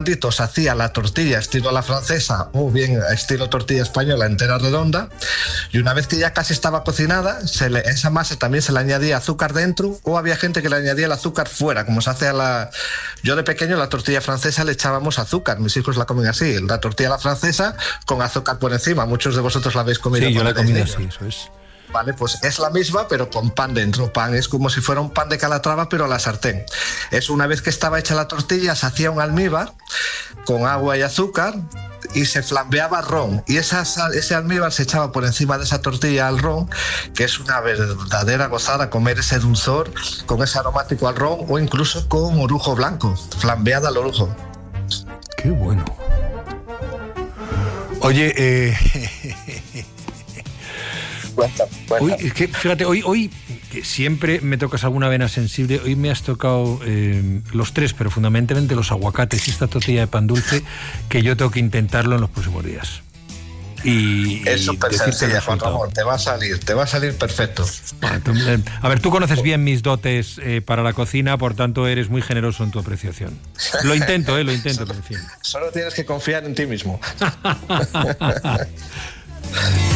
blandito se hacía la tortilla estilo a la francesa o bien estilo tortilla española entera redonda, y una vez que ya casi estaba cocinada, esa masa también se le añadía azúcar dentro, o había gente que le añadía el azúcar fuera, como se hace yo de pequeño la tortilla francesa le echábamos azúcar, mis hijos la comen así, la tortilla a la francesa con azúcar por encima. Muchos de vosotros la habéis comido. Sí, yo la he comido así, eso es. Vale, pues es la misma, pero con pan dentro. Pan es como si fuera un pan de Calatrava, pero a la sartén. Es una vez que estaba hecha la tortilla, se hacía un almíbar con agua y azúcar y se flambeaba ron. Y ese almíbar se echaba por encima de esa tortilla al ron, que es una verdadera gozada comer ese dulzor con ese aromático al ron, o incluso con orujo blanco, flambeada al orujo. ¡Qué bueno! Oye, Cuéntame. Hoy, es que, fíjate, hoy que siempre me tocas alguna vena sensible, hoy me has tocado los tres, pero fundamentalmente los aguacates y esta tortilla de pan dulce, que yo tengo que intentarlo en los próximos días. Es súper sencilla, Juan Ramón, te va a salir perfecto. A ver, tú conoces bien mis dotes para la cocina, por tanto eres muy generoso en tu apreciación. Lo intento, pero en fin. Solo tienes que confiar en ti mismo.